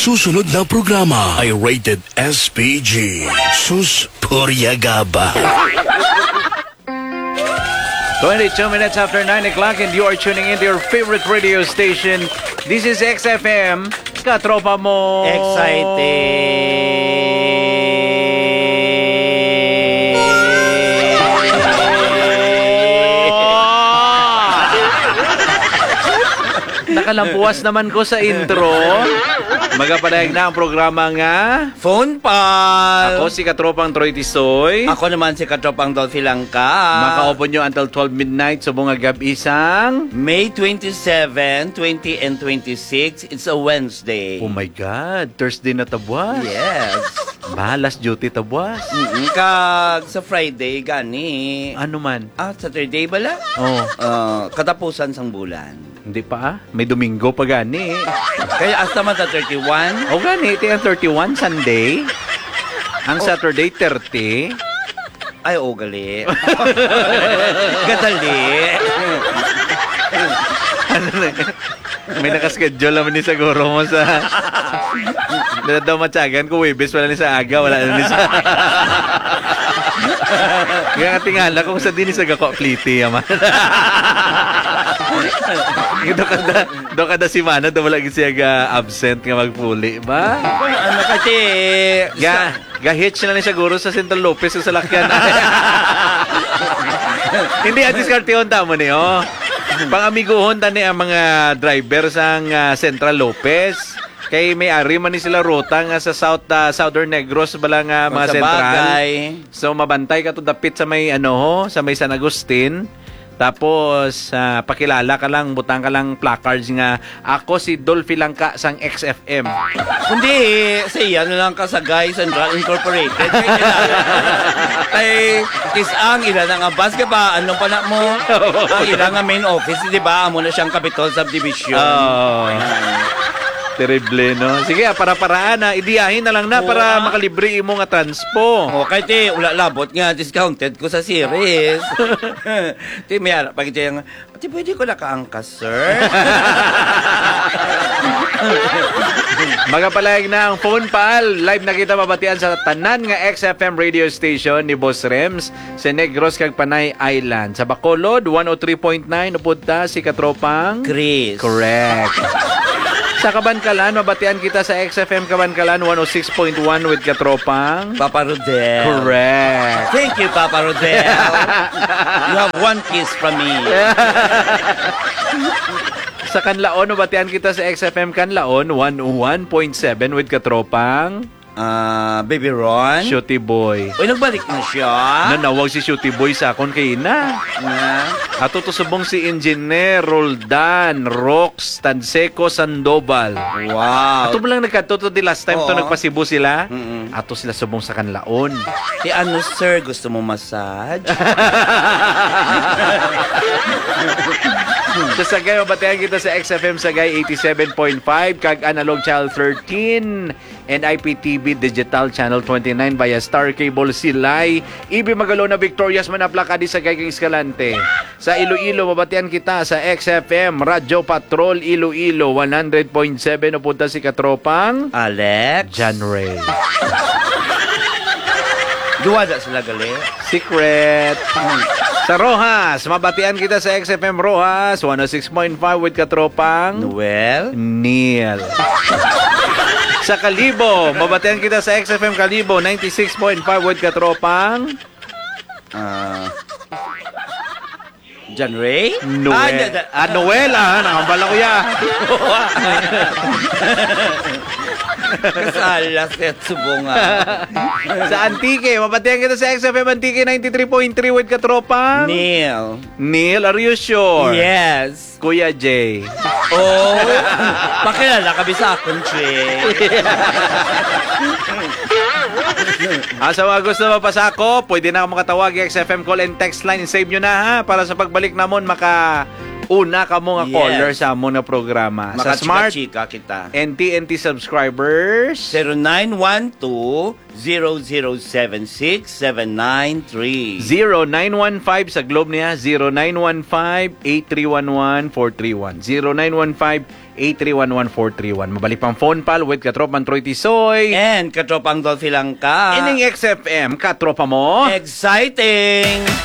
susunod na programa ay rated SPG. Sus Puryagaba. 22 minutes after 9 o'clock and you are tuning into your favorite radio station. This is XFM. Katropa mo. Excited. Nakalampuas naman ko sa intro. Magapadayag na ang programa nga Phone Pal. Ako si Katropang Troy Tisoy. Ako naman si Katropang Dolphy Langka. Maka-open nyo until 12 midnight sa bunga gabi isang May 27, 20, and 26. It's a Wednesday. Oh my God, Thursday na tabwas. Yes. Balas duty tabwas. Kag sa Friday, gani. Ano man? Saturday bala? Oh. Katapusan sang bulan. Hindi pa may Domingo pa gani. Kaya hasta man sa 31. O gani, ito yung 31 Sunday. Ang Saturday 30. Ay, gali. Gadali. May nakaschedule naman ni siguro mo sa daw matyagan ko Webes, wala ni sa aga, wala ni sa kaya nga tingala kung sa din sa gako pliti yaman. Do kada si Mana do wala gid siya absent nga magpuli ba? Ano kasi hitch na ni siguro sa Central Lopez sa salakyan. Hindi atis kartion tamo ni Pang-amiguhon tani ang mga driver sang Central Lopez. Kay may-ari man ni sila ruta nga sa Southern Negros bala nga mga sentral. So mabantay ka to dapit sa may sa may San Agustin. Tapos pakilala ka lang, butang ka lang placards nga ako si Dolphy Langka sang XFM. Kundi sa iyan lang ka sa Guy Central Incorporated. Ay kisang ilan nga bus ka ba? Anong pa na mo? Ang ilan nga main office, di ba? Amo na siyang Capitol Subdivision. Oh. Terrible, no? Sige, para-paraan na. Idiyahin na lang na para makalibre mo nga transpo. Kahit ula labot nga, discounted ko sa series. May harap, pag yung, pwede ko na kaangkas, sir? Magapalayag na ang Phone Pal. Live na kita mabatian sa tanan nga XFM radio station ni Boss Rems sa Negros kag Panay Island. Sa Bacolod, 103.9 upunta si Katropang Chris. Correct. Sa Kabankalan, mabatian kita sa XFM Kabankalan 106.1 with Katropang Papa Rodel. Correct. Thank you, Papa Rodel. You have one kiss from me. Sa Kanlaon, mabatian kita sa XFM Kanlaon 101.7 with Katropang Baby Ron. Shooty Boy. Uy, nagbalik na siya. Nanawag si Shooty Boy sa akon kay na. Ato to subong si Engineer Roldan Rox Tanseco Sandoval. Wow. Ato mo lang nagkadto to the last time to nagpasibo sila. Mm-mm. Ato sila subong sa Kanlaon. Ano, sir? Gusto mo massage? Sa Sagay, mabatayan kita sa XFM Sagay 87.5 kag Analog Channel 13 and IPTV Digital Channel 29 via Star Cable Silay. Ibi magalo na Victorious Manapla di Sagay kang Escalante. Sa Iloilo, mabatayan kita sa XFM Radio Patrol Iloilo 100.7 upunta si Katropang Alex. John Ray. Duwada sila gali. Secret. Sa Rojas, mabatian kita sa XFM Rojas 106.5 with Katropang Noel. Neil. Sa Kalibo, mabatian kita sa XFM Kalibo 96.5 with Katropang John Ray? Noel. Noel, nakambala ko ya. Kasalas at subunga. Sa Antique, mabatian kita sa XFM Antique 93.3 with Katropang Neil. Neil, are you sure? Yes. Kuya J. Oh, pakilala ka sa akong Jay. Sa mga gusto mapasako, pwede na ako makatawag XFM call and text line. Save nyo na ha, para sa pagbalik namon una ka mo nga Yes. caller sa mo na programa. Sa Smart Makachika-chika kita. and TNT subscribers, 0912-0076-793. 0915 sa Globe niya, 0915-8311-431. 0915-8311-431. Mabalik pang phone pal with Katropan Troy Tisoy. And katropang Dolphy lang ka. Ining XFM, katropa mo. Exciting!